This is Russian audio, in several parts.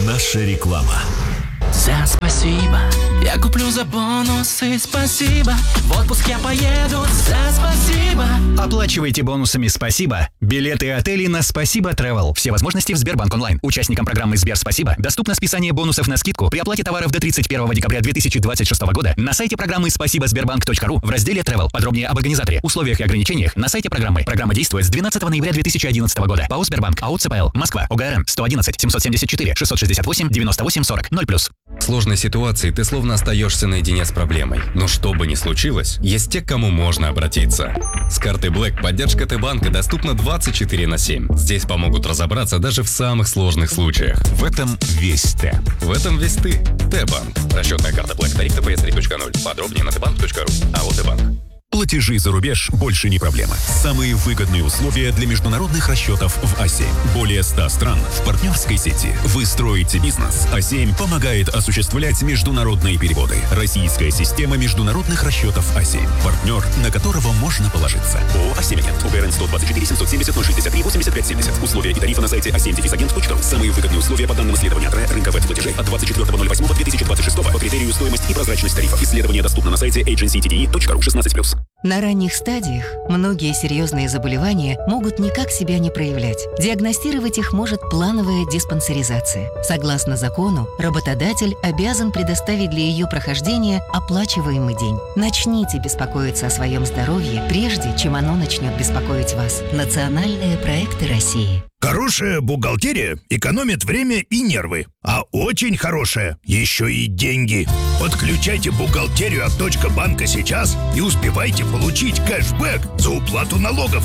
Наша реклама. За спасибо, я куплю за бонусы, спасибо. В отпуск я поеду, за спасибо. Оплачивайте бонусами «Спасибо» билеты и отели на «Спасибо Travel». Все возможности в Сбербанк онлайн. Участникам программы «Сбер Спасибо» доступно списание бонусов на скидку при оплате товаров до 31 декабря 2026 года на сайте программы спасибо-сбербанк.ру в разделе Travel. Подробнее об организаторе, условиях и ограничениях на сайте программы. Программа действует с 12 ноября 2011 года. ПАО «Сбербанк», АО «ЦПЛ», Москва, ОГРН 111 774 668 98 40 0+. В сложной ситуации ты словно остаешься наедине с проблемой. Но что бы ни случилось, есть те, к кому можно обратиться. С карты Black поддержка Т-банка доступна 24/7. Здесь помогут разобраться даже в самых сложных случаях. В этом весь Т. В этом весь ты. Т-банк. Расчетная карта Black. Тариф ТПС 3.0. Подробнее на tbank.ru. АО «Т-банк». Платежи за рубеж больше не проблема. Самые выгодные условия для международных расчетов в А7. Более 100 стран в партнерской сети. Вы строите бизнес. А7 помогает осуществлять международные переводы. Российская система международных расчетов А7. Партнер, на которого можно положиться. ООО «А7-Агент». УГРН 124 770 063 85 70. Условия и тарифы на сайте a7-agent.ru. Самые выгодные условия по данным исследования ТРЭ рынка платежей от 24.08.2026 по критерию стоимость и прозрачность тарифов. Исследование доступно на сайте agencytde.ru 16+. На ранних стадиях многие серьезные заболевания могут никак себя не проявлять. Диагностировать их может плановая диспансеризация. Согласно закону, работодатель обязан предоставить для ее прохождения оплачиваемый день. Начните беспокоиться о своем здоровье, прежде чем оно начнет беспокоить вас. Национальные проекты России. Хорошая бухгалтерия экономит время и нервы, а очень хорошая еще и деньги. Подключайте бухгалтерию от «Банка» сейчас и успевайте получить кэшбэк за уплату налогов.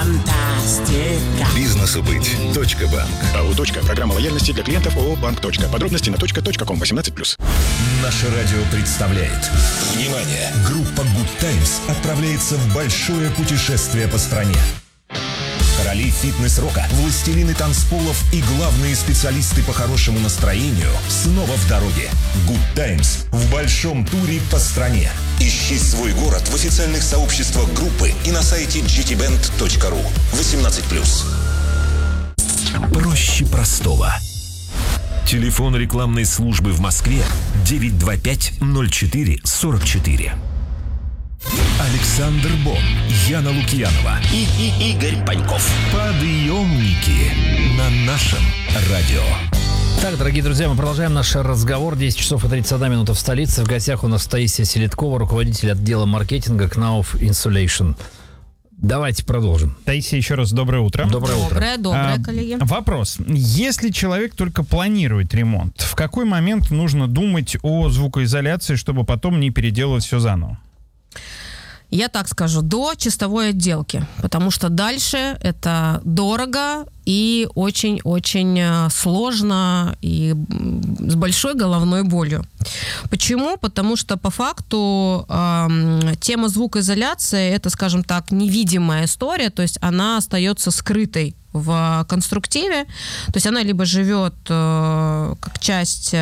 Фантастика. Бизнесу быть. «Банк». АО «Точка». Программа лояльности для клиентов ООО «Банк. Точка». Подробности на .com 18+. Наше радио представляет. Внимание! Группа Good Times отправляется в большое путешествие по стране. Короли фитнес-рока, властелины танцполов и главные специалисты по хорошему настроению снова в дороге. Good Times в большом туре по стране. Ищи свой город в официальных сообществах группы и на сайте gtband.ru. 18+. Проще простого. Телефон рекламной службы в Москве 925-04-44. Александр Бон, Яна Лукьянова И Игорь Паньков. Подъемники на нашем радио. Так, дорогие друзья, мы продолжаем наш разговор. 10 часов и 31 минута в столице. В гостях у нас Таисия Селедкова, руководитель отдела маркетинга Knauf Insulation. Давайте продолжим. Таисия, еще раз доброе утро. Доброе утро. Доброе, коллеги. Вопрос. Если человек только планирует ремонт, в какой момент нужно думать о звукоизоляции, чтобы потом не переделывать все заново? Я так скажу, до чистовой отделки, потому что дальше это дорого и очень-очень сложно и с большой головной болью. Почему? Потому что по факту тема звукоизоляции – это, скажем так, невидимая история, то есть она остается скрытой в конструктиве, то есть она либо живет как часть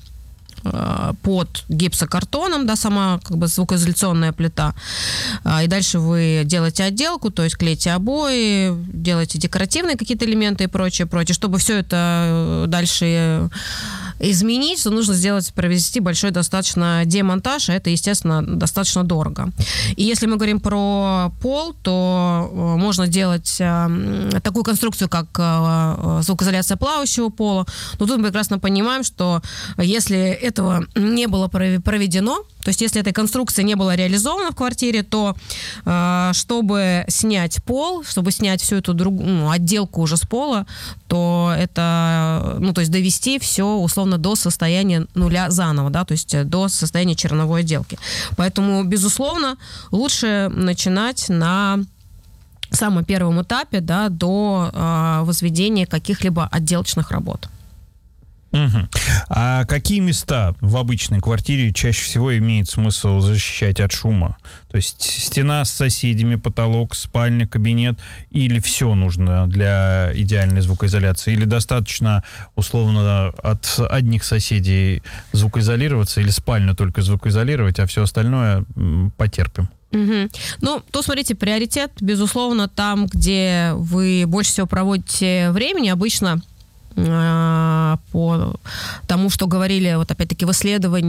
под гипсокартоном, да, сама как бы звукоизоляционная плита. И дальше вы делаете отделку, то есть клеите обои, делаете декоративные какие-то элементы и прочее, прочее. Чтобы все это дальше изменить, то нужно провести большой достаточно демонтаж, а это, естественно, достаточно дорого. И если мы говорим про пол, то можно делать такую конструкцию, как звукоизоляция плавающего пола. Но тут мы прекрасно понимаем, что если этого не было проведено, то есть если этой конструкции не было реализовано в квартире, то чтобы снять пол, чтобы снять всю эту отделку уже с пола, то это, то есть довести все условно до состояния нуля заново, да, то есть до состояния черновой отделки. Поэтому, безусловно, лучше начинать на самом первом этапе, да, до возведения каких-либо отделочных работ. Угу. А какие места в обычной квартире чаще всего имеет смысл защищать от шума? То есть стена с соседями, потолок, спальня, кабинет, или все нужно для идеальной звукоизоляции? Или достаточно условно от одних соседей звукоизолироваться, или спальню только звукоизолировать, а все остальное потерпим? Угу. Тут, смотрите, приоритет, безусловно, там, где вы больше всего проводите времени, обычно по тому, что говорили, вот опять-таки в исследовании